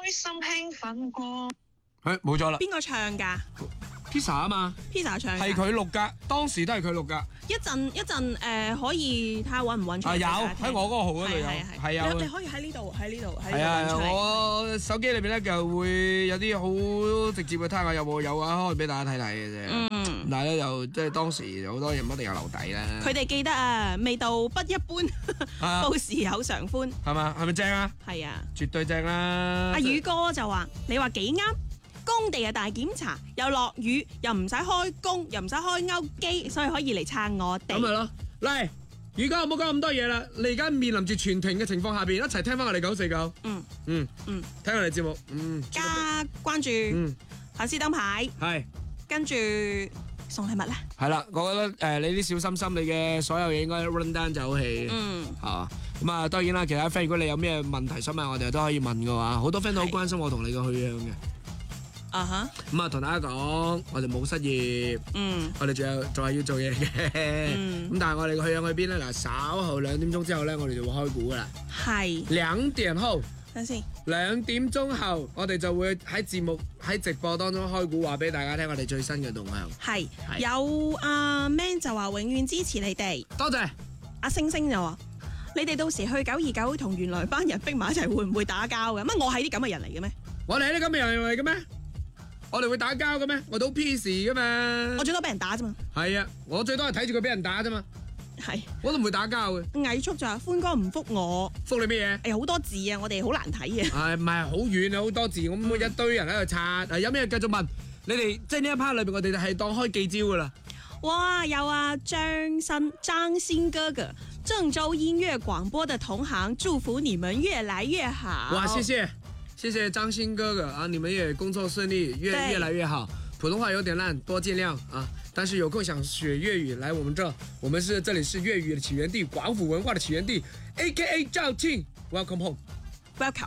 心興奮過。 冇咗啦。 邊個唱㗎 Pizza 啊嘛， ？Pizza 唱㗎係佢錄㗎，當時都係佢錄㗎。 一陣可以睇下揾唔揾出嚟。 有喺我嗰個號嗰度有，係啊。 你可以喺呢度係啊，我手機裏邊咧就會有啲好直接嘅，睇下有啊，可以俾大家睇睇嘅啫。但係咧就即係當時好多人一定有留底啦。 佢哋記得啊，味道不一般，報時有常歡。 係嘛？係咪正啊？ 係啊， 絕對正啦。 阿宇哥就話：你話幾啱？工地嘅大檢查，又落雨，又唔使開工，又唔使開勾機，所以可以嚟撐我哋。 咁咪咯，嚟，而家唔好講咁多嘢啦。你而家面臨住全停嘅情況下邊，一齊聽翻我哋949。聽我哋節目， 加關注，粉絲燈牌， 係， 跟住送禮物啦。 係啦，我覺得你啲小心心，你嘅所有嘢應該 run down 走起，係咁啊，當然啦，其他 friend 如果你有咩問題想問我哋都可以問嘅話，好多 friend 都好關心我同你嘅去向嘅。咁啊，同大家講，我哋冇失業，我哋仲係要做嘢嘅，咁但係我哋去向去邊咧？嗱，稍後2點鐘之後咧，我哋就會開估噶啦。 係 2點後， 等先。 2點鐘後，我哋就會喺節目喺直播當中開估，話俾大家聽我哋最新嘅動向。 係有阿 Man 就話永遠支持你哋， 多謝。 阿星星就話你哋到時去929同原來班人逼埋一齊，會唔會打交嘅？乜我係啲咁嘅人嚟嘅咩？ 我哋係啲咁嘅人嚟嘅咩？我哋會打交嘅咩？我都 peace 噶嘛。 我最多俾人打啫嘛。 係啊，我最多係睇住佢俾人打啫嘛。 係。 我都唔會打交嘅。 魏叔就話歡哥唔覆我。 覆你咩嘢？ 好多字啊，我哋好難睇啊。 唔係好遠啊，好多字，咁一堆人喺度刷。有咩繼續問？你哋即係呢一 part 裏邊，我哋係當開記招噶啦。 哇，有啊，張新哥哥，鄭州音樂廣播的同行，祝福你們越來越好。 哇，謝謝張鑫哥哥啊！你們也工作順利，越來越好。普通話有點爛，多見諒啊！但是有空想學粵語，來我們這，我們這裡是粵語的起源地，廣府文化的起源地 ，A.K.A. 肇慶 ，Welcome home。Welcome。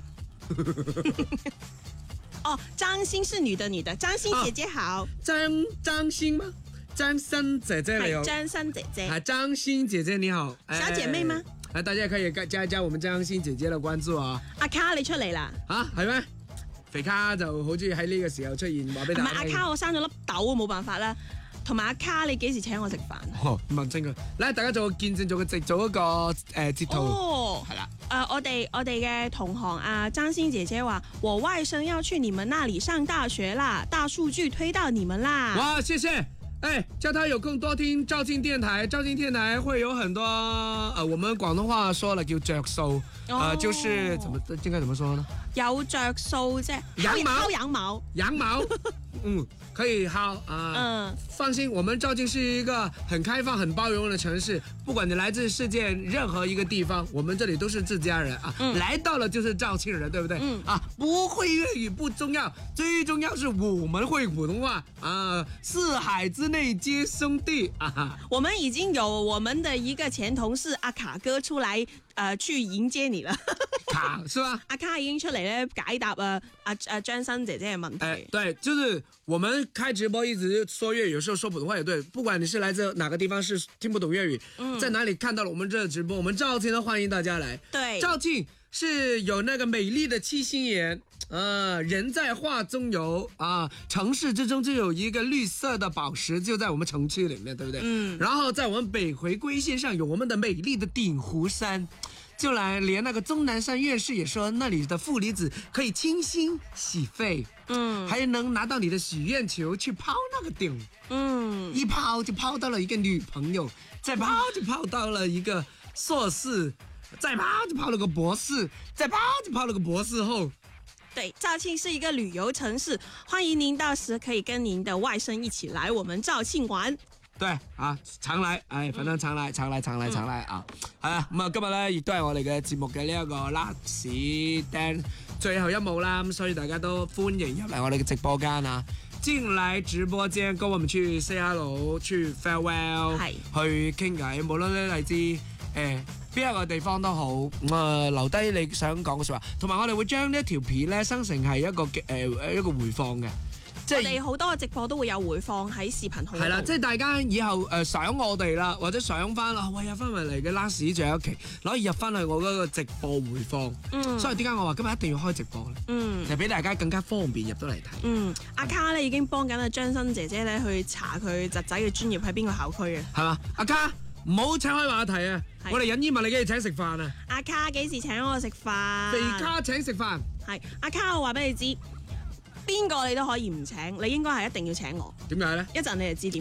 哦，張鑫是女的，張鑫姐姐好。 張鑫嗎？張鑫姐姐你好。 張鑫姐姐。 係張鑫姐姐你好。 小姐妹嗎？ 大家可以加一加我們張鑫姐姐的關注啊！ 阿卡你出嚟啦？ 係咩？肥卡就好中意喺呢個時候出現，話俾大家聽。唔係阿卡，我生咗粒痘啊，冇辦法啦。同埋阿卡，你幾時請我食飯？ 問清佢。嚟，大家做個見證，做一個截圖。 係啦。我哋嘅同行啊，張鑫姐姐話：我外甥要去你們那裡上大學啦，大數據推到你們啦。 哇，謝謝。叫他有空多聽肇慶電台，肇慶電台會有很多我們廣東話說了叫着數，就是應該怎麼說呢？ 有着數啫，羊毛， 可以薅啊。放心，我們肇慶是一個很開放、很包容的城市，不管你來自世界任何一個地方，我們這裡都是自家人啊。來到了就是肇慶人，對不對？不會粵語不重要，最重要是我們會普通話啊。四海之內皆兄弟啊！ 我們已經有我們的一個前同事阿卡哥出來去迎接你了。 卡是吧？ 阿卡已經出嚟咧解答張鑫姐姐嘅問題。 對，就是我們開直播一直說粵語，有時候說普通話也對。不管你是來自哪個地方，是聽不懂粵語，在哪裡看到了我們這個直播，我們肇慶都歡迎大家來。 對， 肇慶是有那個美麗的七星岩。人在畫中游啊，城市之中就有一個綠色的寶石，就在我們城區裏面，對不對？然後在我們北回歸線上有我們的美麗的鼎湖山，就連那個鍾南山院士也說那裡的負離子可以清心洗肺，還能拿到你的許願球去拋那個鼎，一拋就拋到了一個女朋友，再拋就拋到了一個碩士，再拋就拋了個博士，再拋就拋了個博士後。 對，肇慶是一個旅遊城市，歡迎您到時可以跟您的外甥一起來我們肇慶玩。 對啊，常來，反正常來啊。係啊，咁啊，今日咧亦都係我哋嘅節目嘅呢一個 last dance 最後一幕啦，咁所以大家都歡迎入嚟我哋嘅直播間啊，進來直播間跟我們去 say hello， 去 farewell， 去傾偈，無論你嚟自邊一個地方都好，留低你想講嘅說話，同埋我哋會將呢一條片咧生成係一個回放嘅， 即係我哋好多嘅直播都會有回放喺視頻號。 係啦，即係大家以後想我哋啦，或者想翻啦，喂，翻埋嚟嘅 last 最後一期，可以入翻去我嗰個直播回放。所以點解我話今日一定要開直播咧？就俾大家更加方便入到嚟睇。 阿卡咧已經幫緊阿張新姐姐咧去查佢侄仔嘅專業喺邊個校區嘅。 係嘛？阿卡唔好扯開話題啊！我哋引煙物你幾時請食飯啊？ 阿卡幾時請我食飯？ 肥卡請食飯。 係阿卡，我話俾你知，邊個你都可以唔請，你應該係一定要請我。 點解咧？ 一陣你就知點。